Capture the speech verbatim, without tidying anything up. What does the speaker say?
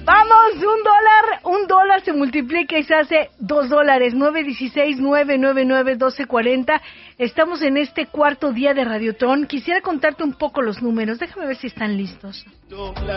Vamos, un dólar, un dólar se multiplica y se hace dos dólares. nueve dieciséis, nueve noventa y nueve, doce cuarenta. Estamos en este cuarto día de Radiotón. Quisiera contarte un poco los números. Déjame ver si están listos.